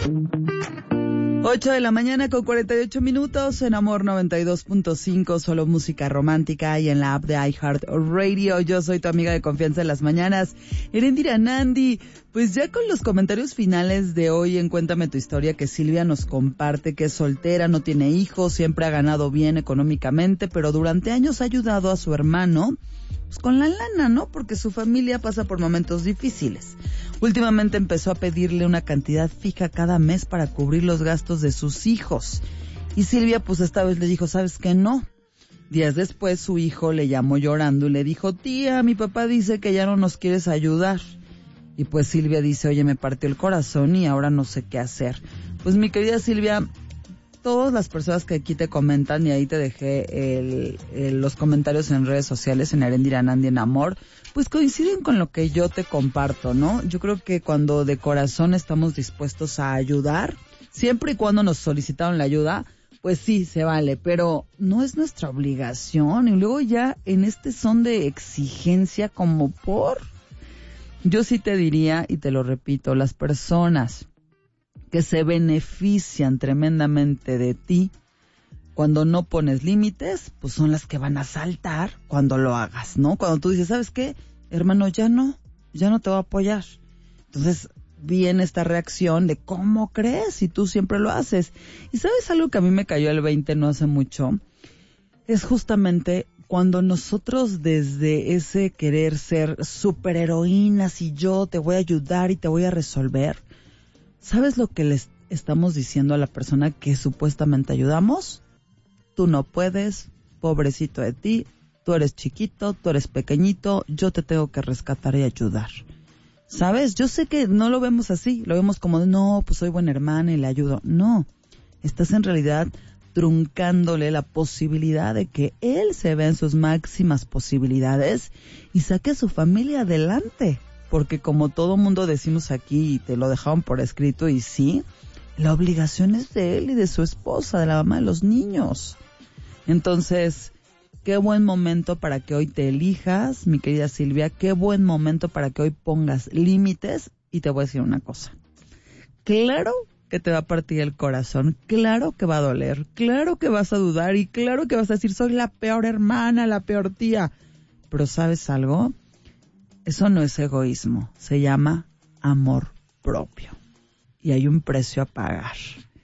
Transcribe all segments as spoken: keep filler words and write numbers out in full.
ocho de la mañana con cuarenta y ocho minutos en Amor noventa y dos punto cinco, solo música romántica, y en la app de iHeartRadio. Yo soy tu amiga de confianza en las mañanas, Erendira Nandi. Pues ya con los comentarios finales de hoy en Cuéntame tu historia, que Silvia nos comparte que es soltera, no tiene hijos, siempre ha ganado bien económicamente, pero durante años ha ayudado a su hermano pues con la lana, ¿no? Porque su familia pasa por momentos difíciles. Últimamente empezó a pedirle una cantidad fija cada mes para cubrir los gastos de sus hijos. Y Silvia pues esta vez le dijo, ¿sabes qué? No. Días después su hijo le llamó llorando y le dijo, tía, mi papá dice que ya no nos quieres ayudar. Y pues Silvia dice, oye, me partió el corazón y ahora no sé qué hacer. Pues mi querida Silvia, todas las personas que aquí te comentan, y ahí te dejé el, el, los comentarios en redes sociales, en Erendira Nandi en Amor, pues coinciden con lo que yo te comparto, ¿no? Yo creo que cuando de corazón estamos dispuestos a ayudar, siempre y cuando nos solicitaron la ayuda, pues sí, se vale, pero no es nuestra obligación. Y luego ya en este son de exigencia como por... Yo sí te diría, y te lo repito, las personas que se benefician tremendamente de ti cuando no pones límites, pues son las que van a saltar cuando lo hagas, ¿no? Cuando tú dices, ¿sabes qué? Hermano, ya no, ya no te voy a apoyar. Entonces viene esta reacción de, ¿cómo crees? Si tú siempre lo haces. Y ¿sabes algo que a mí me cayó el veinte no hace mucho? Es justamente cuando nosotros desde ese querer ser superheroínas y yo te voy a ayudar y te voy a resolver, ¿sabes lo que les estamos diciendo a la persona que supuestamente ayudamos? Tú no puedes, pobrecito de ti, tú eres chiquito, tú eres pequeñito, yo te tengo que rescatar y ayudar. ¿Sabes? Yo sé que no lo vemos así, lo vemos como, no, pues soy buena hermana y le ayudo. No, estás en realidad truncándole la posibilidad de que él se vea en sus máximas posibilidades y saque a su familia adelante. Porque como todo mundo decimos aquí, y te lo dejaron por escrito, y sí, la obligación es de él y de su esposa, de la mamá de los niños. Entonces, qué buen momento para que hoy te elijas, mi querida Silvia, qué buen momento para que hoy pongas límites. Y te voy a decir una cosa, claro que te va a partir el corazón, claro que va a doler, claro que vas a dudar y claro que vas a decir, soy la peor hermana, la peor tía. Pero ¿sabes algo? Eso no es egoísmo, se llama amor propio. Y hay un precio a pagar,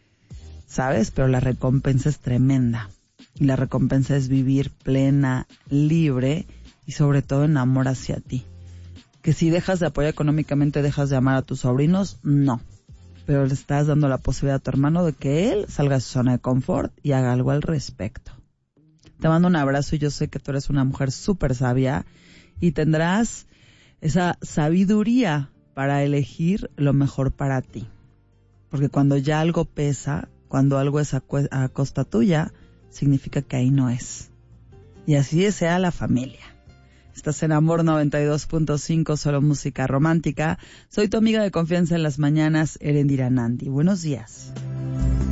¿sabes? Pero la recompensa es tremenda. Y la recompensa es vivir plena, libre y sobre todo en amor hacia ti. Que si dejas de apoyar económicamente, dejas de amar a tus sobrinos, no. Pero le estás dando la posibilidad a tu hermano de que él salga de su zona de confort y haga algo al respecto. Te mando un abrazo y yo sé que tú eres una mujer súper sabia y tendrás esa sabiduría para elegir lo mejor para ti. Porque cuando ya algo pesa, cuando algo es a, cu- a costa tuya, significa que ahí no es. Y así sea la familia. Estás en Amor noventa y dos punto cinco, solo música romántica. Soy tu amiga de confianza en las mañanas, Erendira Nandi. Buenos días.